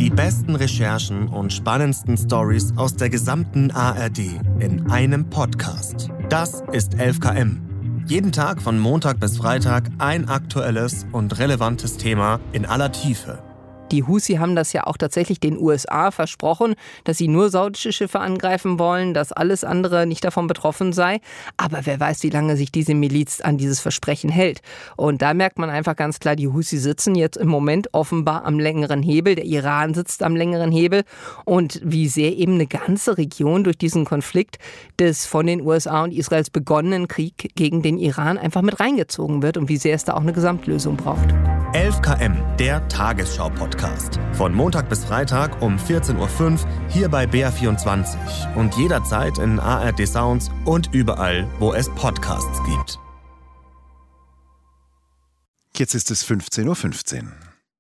Die besten Recherchen und spannendsten Stories aus der gesamten ARD in einem Podcast. Das ist 11KM. Jeden Tag von Montag bis Freitag ein aktuelles und relevantes Thema in aller Tiefe. Die Houthi haben das ja auch tatsächlich den USA versprochen, dass sie nur saudische Schiffe angreifen wollen, dass alles andere nicht davon betroffen sei. Aber wer weiß, wie lange sich diese Miliz an dieses Versprechen hält. Und da merkt man einfach ganz klar, die Houthi sitzen jetzt im Moment offenbar am längeren Hebel. Der Iran sitzt am längeren Hebel. Und wie sehr eben eine ganze Region durch diesen Konflikt des von den USA und Israels begonnenen Krieg gegen den Iran einfach mit reingezogen wird und wie sehr es da auch eine Gesamtlösung braucht. 11KM, der Tagesschau-Podcast. Von Montag bis Freitag um 14.05 Uhr hier bei BR24 und jederzeit in ARD Sounds und überall, wo es Podcasts gibt. Jetzt ist es 15.15 Uhr.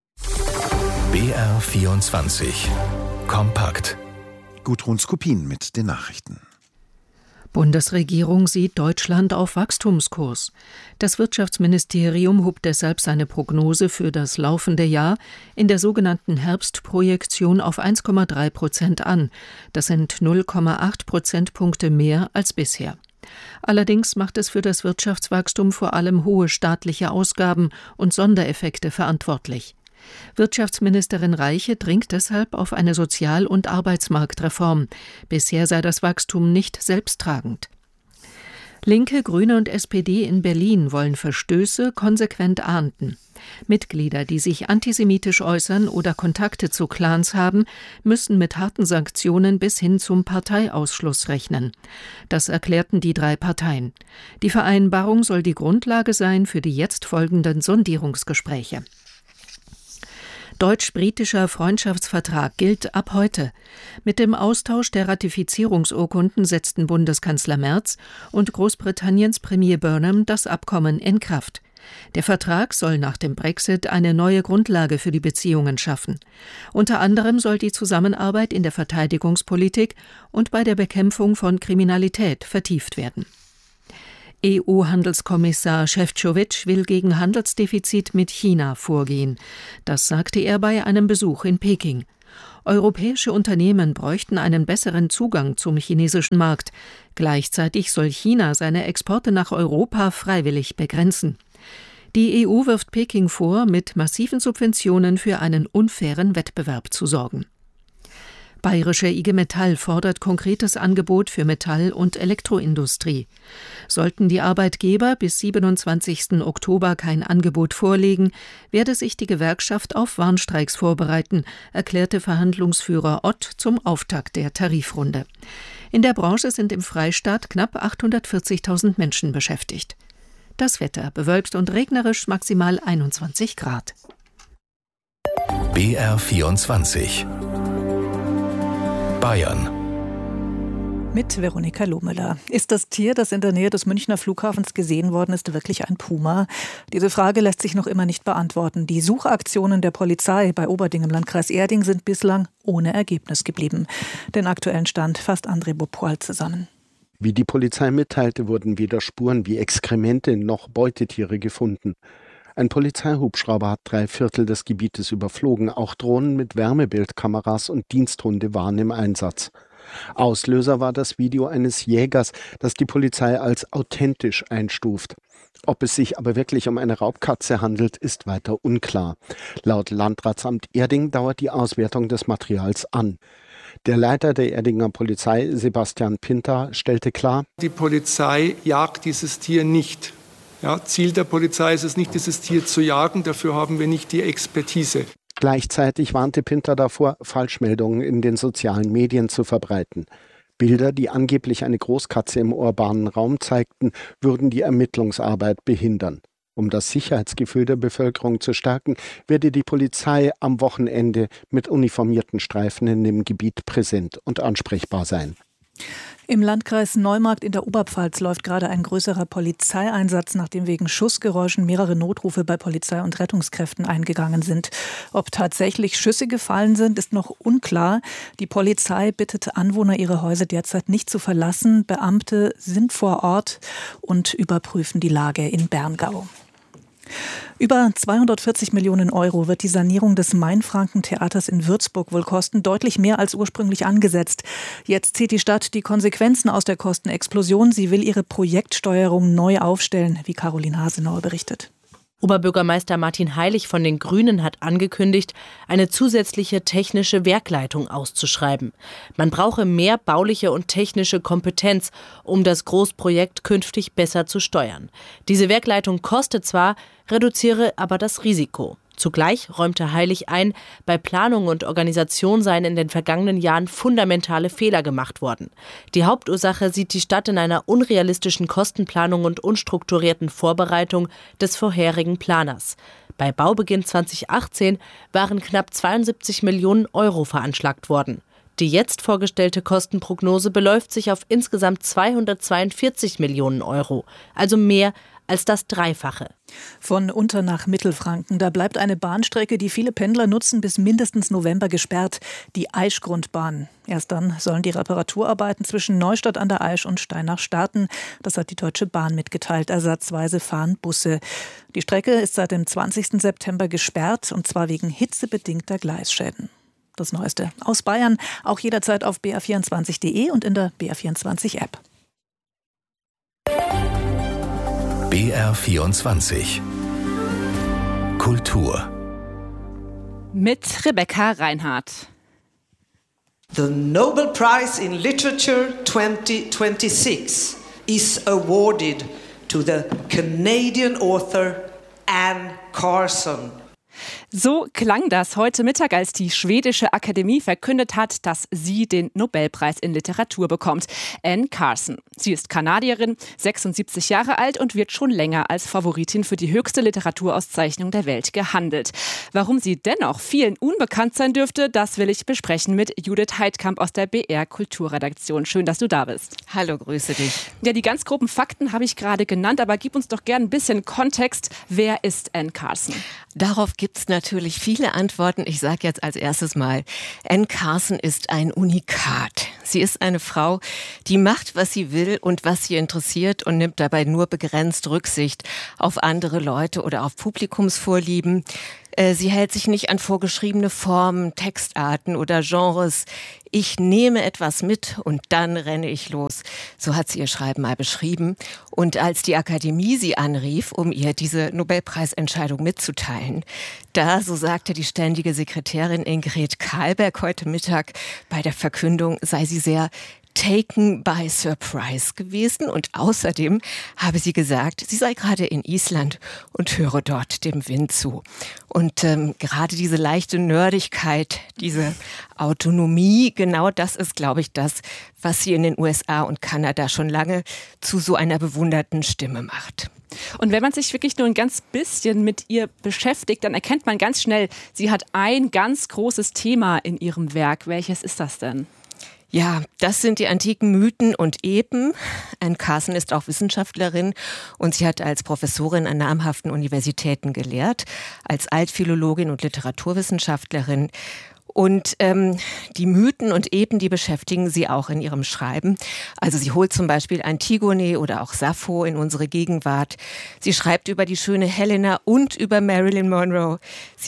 BR24 Kompakt. Gudrun Skopin mit den Nachrichten. Bundesregierung sieht Deutschland auf Wachstumskurs. Das Wirtschaftsministerium hob deshalb seine Prognose für das laufende Jahr in der sogenannten Herbstprojektion auf 1,3% an. Das sind 0,8 Prozentpunkte mehr als bisher. Allerdings macht es für das Wirtschaftswachstum vor allem hohe staatliche Ausgaben und Sondereffekte verantwortlich. Wirtschaftsministerin Reiche dringt deshalb auf eine Sozial- und Arbeitsmarktreform. Bisher sei das Wachstum nicht selbsttragend. Linke, Grüne und SPD in Berlin wollen Verstöße konsequent ahnden. Mitglieder, die sich antisemitisch äußern oder Kontakte zu Clans haben, müssen mit harten Sanktionen bis hin zum Parteiausschluss rechnen. Das erklärten die 3 Parteien. Die Vereinbarung soll die Grundlage sein für die jetzt folgenden Sondierungsgespräche. Deutsch-britischer Freundschaftsvertrag gilt ab heute. Mit dem Austausch der Ratifizierungsurkunden setzten Bundeskanzler Merz und Großbritanniens Premier Burnham das Abkommen in Kraft. Der Vertrag soll nach dem Brexit eine neue Grundlage für die Beziehungen schaffen. Unter anderem soll die Zusammenarbeit in der Verteidigungspolitik und bei der Bekämpfung von Kriminalität vertieft werden. EU-Handelskommissar Šefčovič will gegen Handelsdefizit mit China vorgehen. Das sagte er bei einem Besuch in Peking. Europäische Unternehmen bräuchten einen besseren Zugang zum chinesischen Markt. Gleichzeitig soll China seine Exporte nach Europa freiwillig begrenzen. Die EU wirft Peking vor, mit massiven Subventionen für einen unfairen Wettbewerb zu sorgen. Bayerische IG Metall fordert konkretes Angebot für Metall- und Elektroindustrie. Sollten die Arbeitgeber bis 27. Oktober kein Angebot vorlegen, werde sich die Gewerkschaft auf Warnstreiks vorbereiten, erklärte Verhandlungsführer Ott zum Auftakt der Tarifrunde. In der Branche sind im Freistaat knapp 840.000 Menschen beschäftigt. Das Wetter bewölkt und regnerisch, maximal 21 Grad. BR24 Bayern. Mit Veronika Lohmüller. Ist das Tier, das in der Nähe des Münchner Flughafens gesehen worden ist, wirklich ein Puma? Diese Frage lässt sich noch immer nicht beantworten. Die Suchaktionen der Polizei bei Oberding im Landkreis Erding sind bislang ohne Ergebnis geblieben. Den aktuellen Stand fasst André Bopoal zusammen. Wie die Polizei mitteilte, wurden weder Spuren wie Exkremente noch Beutetiere gefunden. Ein Polizeihubschrauber hat 3/4 des Gebietes überflogen. Auch Drohnen mit Wärmebildkameras und Diensthunde waren im Einsatz. Auslöser war das Video eines Jägers, das die Polizei als authentisch einstuft. Ob es sich aber wirklich um eine Raubkatze handelt, ist weiter unklar. Laut Landratsamt Erding dauert die Auswertung des Materials an. Der Leiter der Erdinger Polizei, Sebastian Pinter, stellte klar: Die Polizei jagt dieses Tier nicht. Ja, Ziel der Polizei ist es nicht, dieses Tier zu jagen, dafür haben wir nicht die Expertise. Gleichzeitig warnte Pinter davor, Falschmeldungen in den sozialen Medien zu verbreiten. Bilder, die angeblich eine Großkatze im urbanen Raum zeigten, würden die Ermittlungsarbeit behindern. Um das Sicherheitsgefühl der Bevölkerung zu stärken, werde die Polizei am Wochenende mit uniformierten Streifen in dem Gebiet präsent und ansprechbar sein. Im Landkreis Neumarkt in der Oberpfalz läuft gerade ein größerer Polizeieinsatz, nachdem wegen Schussgeräuschen mehrere Notrufe bei Polizei und Rettungskräften eingegangen sind. Ob tatsächlich Schüsse gefallen sind, ist noch unklar. Die Polizei bittet Anwohner, ihre Häuser derzeit nicht zu verlassen. Beamte sind vor Ort und überprüfen die Lage in Berngau. Über 240 Millionen Euro wird die Sanierung des Mainfranken-Theaters in Würzburg wohl kosten, deutlich mehr als ursprünglich angesetzt. Jetzt zieht die Stadt die Konsequenzen aus der Kostenexplosion. Sie will ihre Projektsteuerung neu aufstellen, wie Caroline Hasenauer berichtet. Oberbürgermeister Martin Heilig von den Grünen hat angekündigt, eine zusätzliche technische Werkleitung auszuschreiben. Man brauche mehr bauliche und technische Kompetenz, um das Großprojekt künftig besser zu steuern. Diese Werkleitung kostet zwar, reduziere aber das Risiko. Zugleich räumte Heilig ein, bei Planung und Organisation seien in den vergangenen Jahren fundamentale Fehler gemacht worden. Die Hauptursache sieht die Stadt in einer unrealistischen Kostenplanung und unstrukturierten Vorbereitung des vorherigen Planers. Bei Baubeginn 2018 waren knapp 72 Millionen Euro veranschlagt worden. Die jetzt vorgestellte Kostenprognose beläuft sich auf insgesamt 242 Millionen Euro, also mehr als das Dreifache. Von Unter nach Mittelfranken, da bleibt eine Bahnstrecke, die viele Pendler nutzen, bis mindestens November gesperrt, die Aischgrundbahn. Erst dann sollen die Reparaturarbeiten zwischen Neustadt an der Aisch und Steinach starten. Das hat die Deutsche Bahn mitgeteilt. Ersatzweise fahren Busse. Die Strecke ist seit dem 20. September gesperrt, und zwar wegen hitzebedingter Gleisschäden. Das Neueste aus Bayern, auch jederzeit auf br24.de und in der BR24-App. BR24 Kultur mit Rebecca Reinhardt. The Nobel Prize in Literature 2026 is awarded to the Canadian author Anne Carson. So klang das heute Mittag, als die schwedische Akademie verkündet hat, dass sie den Nobelpreis in Literatur bekommt. Anne Carson. Sie ist Kanadierin, 76 Jahre alt und wird schon länger als Favoritin für die höchste Literaturauszeichnung der Welt gehandelt. Warum sie dennoch vielen unbekannt sein dürfte, das will ich besprechen mit Judith Heidkamp aus der BR Kulturredaktion. Schön, dass du da bist. Hallo, grüße dich. Ja, die ganz groben Fakten habe ich gerade genannt, aber gib uns doch gerne ein bisschen Kontext. Wer ist Anne Carson? Darauf gibt es natürlich viele Antworten. Ich sage jetzt als erstes mal, Anne Carson ist ein Unikat. Sie ist eine Frau, die macht, was sie will und was sie interessiert und nimmt dabei nur begrenzt Rücksicht auf andere Leute oder auf Publikumsvorlieben. Sie hält sich nicht an vorgeschriebene Formen, Textarten oder Genres. Ich nehme etwas mit und dann renne ich los. So hat sie ihr Schreiben mal beschrieben. Und als die Akademie sie anrief, um ihr diese Nobelpreisentscheidung mitzuteilen, da, so sagte die ständige Sekretärin Ingrid Kahlberg heute Mittag bei der Verkündung, sei sie sehr taken by surprise gewesen, und außerdem habe sie gesagt, sie sei gerade in Island und höre dort dem Wind zu. Und gerade diese leichte Nerdigkeit, diese Autonomie, genau das ist, glaube ich, das, was sie in den USA und Kanada schon lange zu so einer bewunderten Stimme macht. Und wenn man sich wirklich nur ein ganz bisschen mit ihr beschäftigt, dann erkennt man ganz schnell, sie hat ein ganz großes Thema in ihrem Werk. Welches ist das denn? Ja, das sind die antiken Mythen und Epen. Anne Carson ist auch Wissenschaftlerin und sie hat als Professorin an namhaften Universitäten gelehrt, als Altphilologin und Literaturwissenschaftlerin. Und die Mythen und Epen, die beschäftigen sie auch in ihrem Schreiben. Also sie holt zum Beispiel Antigone oder auch Sappho in unsere Gegenwart. Sie schreibt über die schöne Helena und über Marilyn Monroe. Sie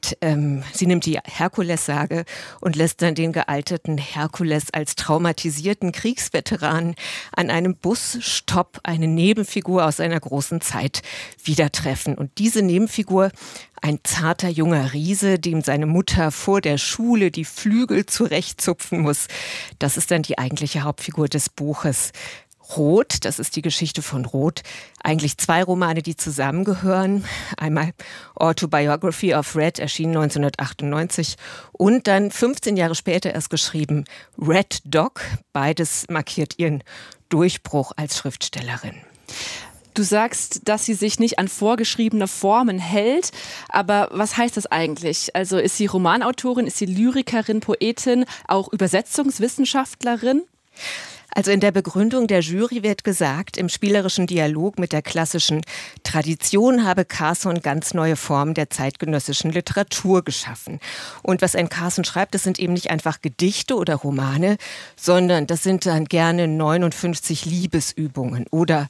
nimmt die Herkules-Sage und lässt dann den gealterten Herkules als traumatisierten Kriegsveteranen an einem Busstopp eine Nebenfigur aus seiner großen Zeit wieder treffen. Und diese Nebenfigur, ein zarter junger Riese, dem seine Mutter vor der Schule die Flügel zurechtzupfen muss. Das ist dann die eigentliche Hauptfigur des Buches. Rot, das ist die Geschichte von Rot. Eigentlich zwei Romane, die zusammengehören. Einmal Autobiography of Red, erschienen 1998. Und dann 15 Jahre später erst geschrieben Red Dog. Beides markiert ihren Durchbruch als Schriftstellerin. Du sagst, dass sie sich nicht an vorgeschriebene Formen hält, aber was heißt das eigentlich? Also ist sie Romanautorin, ist sie Lyrikerin, Poetin, auch Übersetzungswissenschaftlerin? Also in der Begründung der Jury wird gesagt, im spielerischen Dialog mit der klassischen Tradition habe Carson ganz neue Formen der zeitgenössischen Literatur geschaffen. Und was Anne Carson schreibt, das sind eben nicht einfach Gedichte oder Romane, sondern das sind dann gerne 59 Liebesübungen oder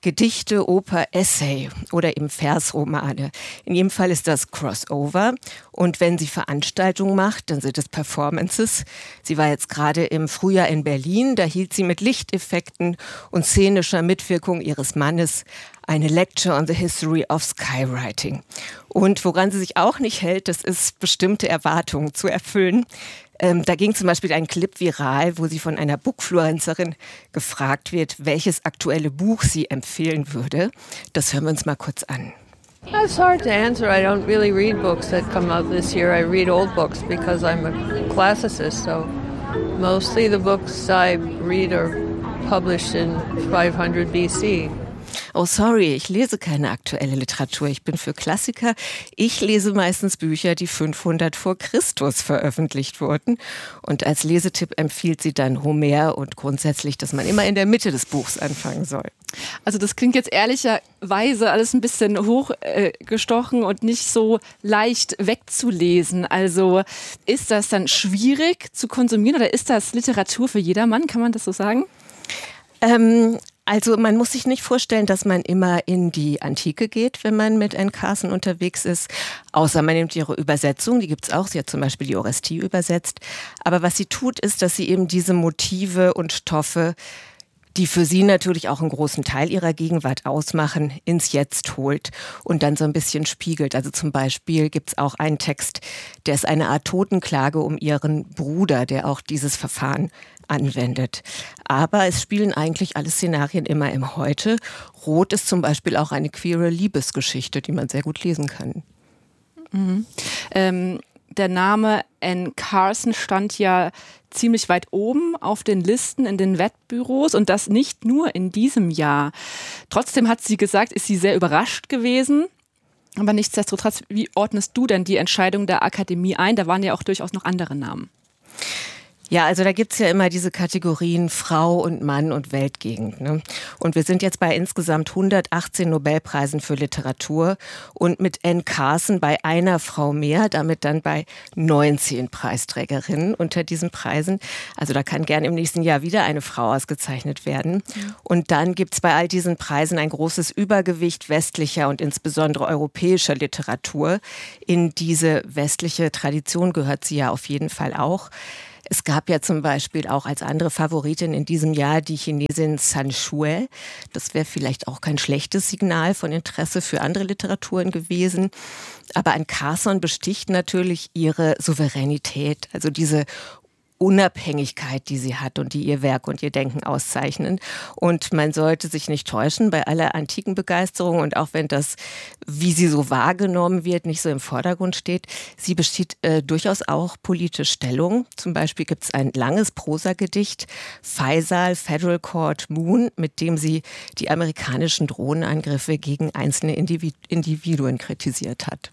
Gedichte, Oper, Essay oder eben Versromane. In jedem Fall ist das Crossover. Und wenn sie Veranstaltungen macht, dann sind es Performances. Sie war jetzt gerade im Frühjahr in Berlin. Da hielt sie mit Lichteffekten und szenischer Mitwirkung ihres Mannes eine Lecture on the History of Skywriting. Und woran sie sich auch nicht hält, das ist, bestimmte Erwartungen zu erfüllen. Da ging zum Beispiel ein Clip viral, wo sie von einer Bookfluencerin gefragt wird, welches aktuelle Buch sie empfehlen würde. Das hören wir uns mal kurz an. That's hard to answer. I don't really read books that come out this year. I read old books because I'm a classicist. So mostly the books I read are published in 500 BC. Oh, sorry, ich lese keine aktuelle Literatur. Ich bin für Klassiker. Ich lese meistens Bücher, die 500 vor Christus veröffentlicht wurden. Und als Lesetipp empfiehlt sie dann Homer und grundsätzlich, dass man immer in der Mitte des Buchs anfangen soll. Also das klingt jetzt ehrlicherweise alles ein bisschen hochgestochen und nicht so leicht wegzulesen. Also ist das dann schwierig zu konsumieren oder ist das Literatur für jedermann? Kann man das so sagen? Also man muss sich nicht vorstellen, dass man immer in die Antike geht, wenn man mit Anne Carson unterwegs ist. Außer man nimmt ihre Übersetzung, die gibt's auch. Sie hat zum Beispiel die Orestie übersetzt. Aber was sie tut, ist, dass sie eben diese Motive und Stoffe, die für sie natürlich auch einen großen Teil ihrer Gegenwart ausmachen, ins Jetzt holt und dann so ein bisschen spiegelt. Also zum Beispiel gibt's auch einen Text, der ist eine Art Totenklage um ihren Bruder, der auch dieses Verfahren anwendet. Aber es spielen eigentlich alle Szenarien immer im Heute. Rot ist zum Beispiel auch eine queere Liebesgeschichte, die man sehr gut lesen kann. Mhm. Der Name Anne Carson stand ja ziemlich weit oben auf den Listen in den Wettbüros und das nicht nur in diesem Jahr. Trotzdem hat sie gesagt, ist sie sehr überrascht gewesen. Aber nichtsdestotrotz, wie ordnest du denn die Entscheidung der Akademie ein? Da waren ja auch durchaus noch andere Namen. Ja, also da gibt's ja immer diese Kategorien Frau und Mann und Weltgegend, ne? Und wir sind jetzt bei insgesamt 118 Nobelpreisen für Literatur und mit Anne Carson bei einer Frau mehr, damit dann bei 19 Preisträgerinnen unter diesen Preisen. Also da kann gern im nächsten Jahr wieder eine Frau ausgezeichnet werden. Und dann gibt's bei all diesen Preisen ein großes Übergewicht westlicher und insbesondere europäischer Literatur. In diese westliche Tradition gehört sie ja auf jeden Fall auch. Es gab ja zum Beispiel auch als andere Favoritin in diesem Jahr die Chinesin Sun Xue. Das wäre vielleicht auch kein schlechtes Signal von Interesse für andere Literaturen gewesen. Aber Anne Carson besticht natürlich ihre Souveränität, also diese Unabhängigkeit, die sie hat und die ihr Werk und ihr Denken auszeichnen. Und man sollte sich nicht täuschen bei aller antiken Begeisterung und auch wenn das, wie sie so wahrgenommen wird, nicht so im Vordergrund steht, sie bezieht durchaus auch politische Stellung. Zum Beispiel gibt es ein langes Prosagedicht, Faisal, Federal Court, Moon, mit dem sie die amerikanischen Drohnenangriffe gegen einzelne Individuen kritisiert hat.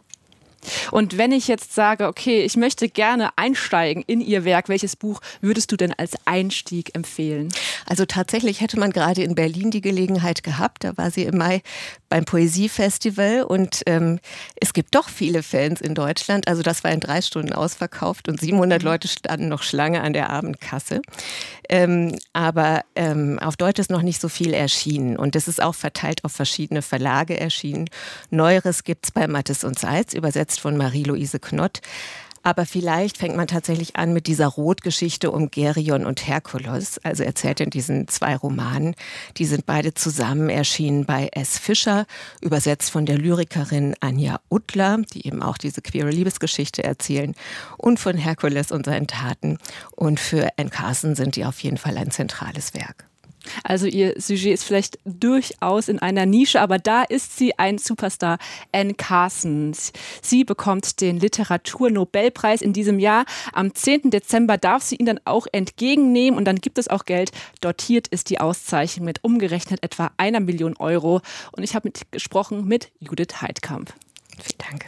Und wenn ich jetzt sage, okay, ich möchte gerne einsteigen in Ihr Werk, welches Buch würdest du denn als Einstieg empfehlen? Also tatsächlich hätte man gerade in Berlin die Gelegenheit gehabt, da war sie im Mai beim Poesiefestival und es gibt doch viele Fans in Deutschland, also das war in 3 Stunden ausverkauft und 700 Leute standen noch Schlange an der Abendkasse. Aber auf Deutsch ist noch nicht so viel erschienen und es ist auch verteilt auf verschiedene Verlage erschienen. Neueres gibt's bei Mattes und Seitz, übersetzt von Marie-Louise Knott. Aber vielleicht fängt man tatsächlich an mit dieser Rotgeschichte um Gerion und Herkules, also erzählt in diesen 2 Romanen. Die sind beide zusammen erschienen bei S. Fischer, übersetzt von der Lyrikerin Anja Uttler, die eben auch diese queere Liebesgeschichte erzählen, und von Herkules und seinen Taten. Und für Anne Carson sind die auf jeden Fall ein zentrales Werk. Also ihr Sujet ist vielleicht durchaus in einer Nische, aber da ist sie ein Superstar, Anne Carson. Sie bekommt den Literaturnobelpreis in diesem Jahr. Am 10. Dezember darf sie ihn dann auch entgegennehmen und dann gibt es auch Geld. Dotiert ist die Auszeichnung mit umgerechnet etwa 1 Million Euro. Und ich habe gesprochen mit Judith Heidkamp. Vielen Dank.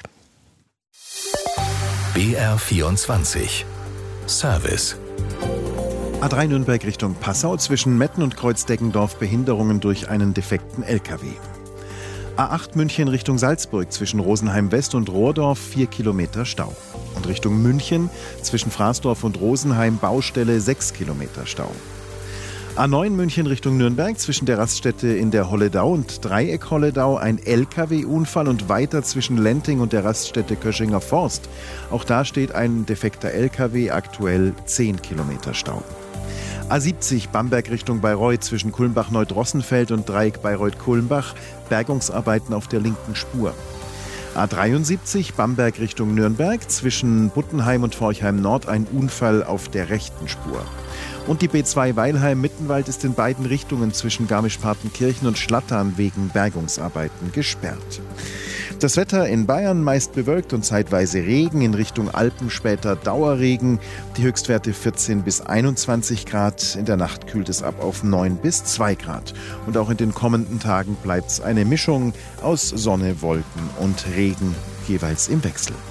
BR24 Service. A3 Nürnberg Richtung Passau, zwischen Metten und Kreuzdeggendorf Behinderungen durch einen defekten LKW. A8 München Richtung Salzburg, zwischen Rosenheim West und Rohrdorf 4 Kilometer Stau. Und Richtung München zwischen Fraßdorf und Rosenheim Baustelle 6 Kilometer Stau. A9 München Richtung Nürnberg zwischen der Raststätte in der Holledau und Dreieck Holledau ein LKW-Unfall und weiter zwischen Lenting und der Raststätte Köschinger Forst. Auch da steht ein defekter LKW, aktuell 10 Kilometer Stau. A70 Bamberg Richtung Bayreuth zwischen Kulmbach-Neudrossenfeld und Dreieck Bayreuth-Kulmbach, Bergungsarbeiten auf der linken Spur. A73 Bamberg Richtung Nürnberg zwischen Buttenheim und Forchheim Nord ein Unfall auf der rechten Spur. Und die B2 Weilheim-Mittenwald ist in beiden Richtungen zwischen Garmisch-Partenkirchen und Schlattern wegen Bergungsarbeiten gesperrt. Das Wetter in Bayern meist bewölkt und zeitweise Regen, in Richtung Alpen später Dauerregen. Die Höchstwerte 14 bis 21 Grad. In der Nacht kühlt es ab auf 9 bis 2 Grad. Und auch in den kommenden Tagen bleibt es eine Mischung aus Sonne, Wolken und Regen, jeweils im Wechsel.